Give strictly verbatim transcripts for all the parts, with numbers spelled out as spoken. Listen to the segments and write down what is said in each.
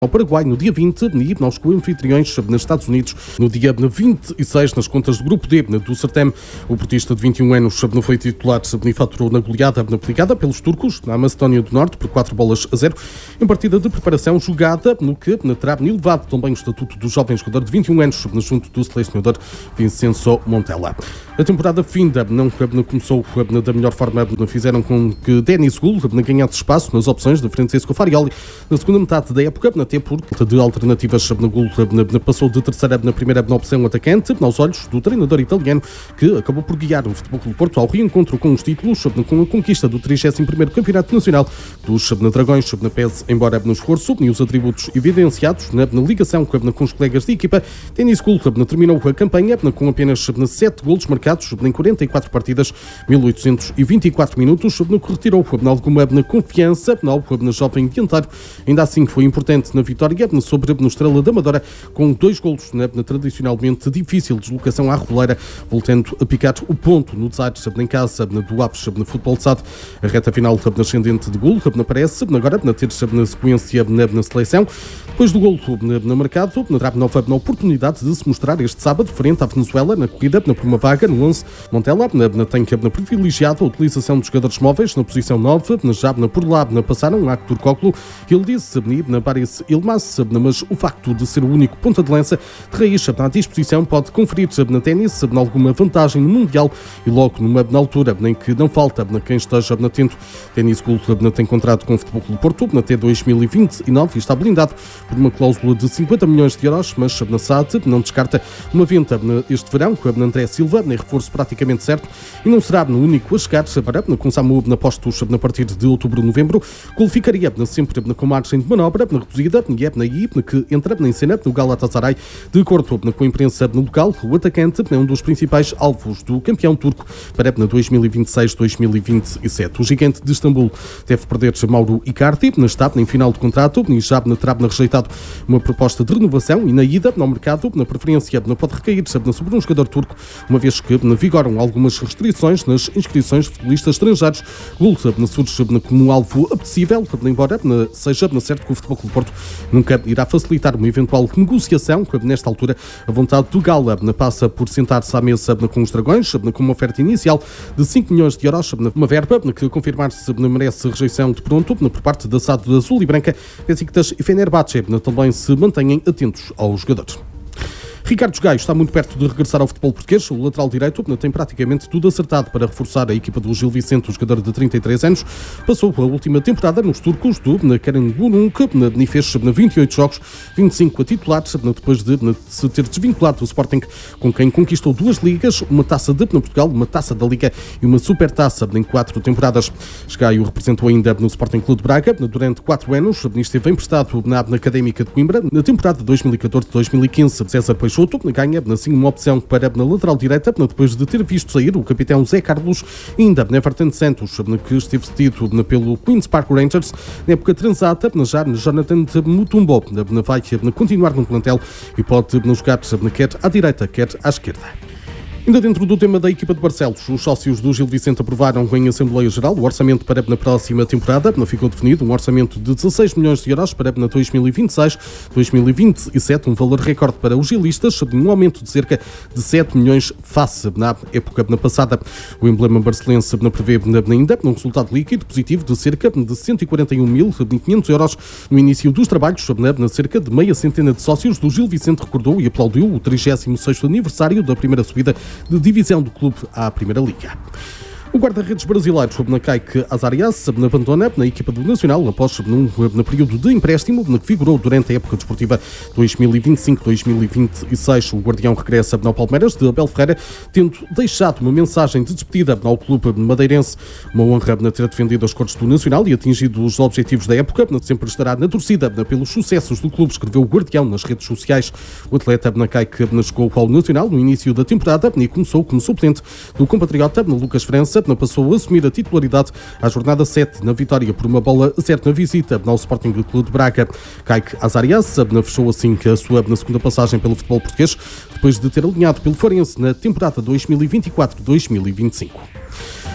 ao Paraguai no dia vinte e aos co-anfitriões nos Estados Unidos no dia vinte e seis nas contas do Grupo D do certame. O portista de vinte e um anos foi titular e faturou na goleada aplicada pelos turcos na Macedónia do Norte por quatro bolas a zero em partida de preparação jogada no que terá elevado também o estatuto do jovem jogador de vinte e um anos junto do selecionador Vincenzo Montella. A temporada finda não começou da melhor forma, fizeram com que Denis Gul ganhasse espaço nas opções de Francesco Farioli na segunda metade da época, até porque de alternativas na Gul passou de terceira na primeira opção atacante aos olhos do treinador italiano, que acabou por guiar o Futebol Clube do Porto ao reencontro com os títulos, com a conquista do trigésimo primeiro Campeonato Nacional dos Dragões, pese embora no esforço e os atributos evidenciados na ligação com os colegas de equipa. Denis Gul terminou a campanha com apenas sete golos marcados em quarenta e quatro partidas, mil oitocentos e vinte e quatro minutos, no que retirou alguma confiança na jovem dianteiro. Ainda assim foi importante na vitória sobre a Estrela da Amadora, com dois golos na, na tradicionalmente difícil deslocação à Reboleira, voltando a picar o ponto no desaires em casa do Aves no Futebol de Sade. A reta final na ascendente de golo aparece agora na ter na sequência na, na seleção. Depois do golo na, na mercado, terá nova na oportunidade de se mostrar este sábado frente à Venezuela na corrida na, por uma vaga no onze. Montella na, na, tem na privilegiado a utilização de jogadores móveis na posição nove, na, já na, por lá na, passaram a Artur Koklu, ele disse na Baris Ilmaz, mas o facto de ser o único ponta de lança de raiz à disposição pode conferir na ténis alguma vantagem no Mundial e logo numa na altura em que não falta na quem esteja atento. Denis Gul tem contrato com o Futebol Clube do Porto até dois mil e vinte e nove e está blindado por uma cláusula de cinquenta milhões de euros, mas na S A D não descarta uma venda este verão com a André Silva, nem reforço praticamente certo, e não será no único a chegar para com Samu na postos a partir de outubro, novembro, qualificaria sempre com margem de manobra reduzida e é aí que entra em cena no Galatasaray. De acordo com a imprensa local, o atacante é um dos principais alvos do campeão turco para dois mil e vinte e seis dois mil e vinte e sete. O gigante de Istambul deve perder Mauro Icardi, está em final de contrato e já terá rejeitado uma proposta de renovação e na ida ao mercado, na preferência, pode recair sobre um jogador turco, uma vez que vigoram algumas restrições nas inscrições de futebolistas estrangeiros. Gul surge como um alvo apetecível, embora seja certo que o Futebol Clube do Porto nunca irá facilitar uma eventual negociação. Nesta altura, a vontade do Gala passa por sentar-se à mesa com os Dragões, com uma oferta inicial de cinco milhões de euros, uma verba que, confirmar-se, merece rejeição de pronto por parte da S A D Azul e Branca. Besiktas e Fenerbahçe também se mantêm atentos aos jogadores. Ricardo Gaio está muito perto de regressar ao futebol português. O lateral direito tem praticamente tudo acertado para reforçar a equipa do Gil Vicente. O jogador de trinta e três anos passou a última temporada nos turcos do Karanburun e fez vinte e oito jogos, vinte e cinco a titular, depois de se ter desvinculado do Sporting, com quem conquistou duas ligas, uma taça de Portugal, uma taça da Liga e uma supertaça em quatro temporadas. Gaio representou ainda no Sporting Clube de Braga durante quatro anos, esteve emprestado na Académica de Coimbra na temporada dois mil e catorze dois mil e quinze. César Peixoto ganha assim uma opção para na lateral direita, depois de ter visto sair o capitão Zé Carlos, ainda na Everton Santos, que esteve cedido pelo Queen's Park Rangers na época transata, já Jonathan Mutombo vai continuar no plantel e pode jogar quer à direita, quer à esquerda. Ainda dentro do tema da equipa de Barcelos, os sócios do Gil Vicente aprovaram em Assembleia Geral o orçamento para na próxima temporada. Ficou definido um orçamento de dezasseis milhões de euros para dois mil e vinte e seis dois mil e vinte e sete, um valor recorde para os gilistas, um aumento de cerca de sete milhões face na época passada. O emblema barcelense prevê ainda um resultado líquido positivo de cerca de cento e quarenta e um mil e quinhentos euros no início dos trabalhos. Na cerca de meia centena de sócios do Gil Vicente recordou e aplaudiu o trigésimo sexto aniversário da primeira subida de divisão do clube à Primeira Liga. O guarda-redes brasileiro na Kaique Azarias abandona na equipa do Nacional após num, no período de empréstimo que figurou durante a época desportiva dois mil e vinte e cinco dois mil e vinte e seis. O guardião regressa ao Palmeiras de Abel Ferreira, tendo deixado uma mensagem de despedida ao clube madeirense. Uma honra na ter defendido as cores do Nacional e atingido os objetivos da época. Sempre estará na torcida pelos sucessos do clube, escreveu o guardião nas redes sociais. O atleta na Kaique chegou ao Nacional no início da temporada e começou como suplente do compatriota Lucas França. Passou a assumir a titularidade à jornada sete na vitória por uma bola a zero na visita ao Sporting Clube de Braga. Kaique Azarias fechou assim a sua na segunda passagem pelo futebol português, depois de ter alinhado pelo Farense na temporada dois mil e vinte e quatro dois mil e vinte e cinco.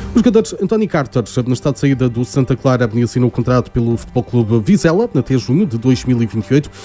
O jogador António Carter, na estado de saída do Santa Clara, assinou o contrato pelo Futebol Clube Vizela até junho de dois mil e vinte e oito.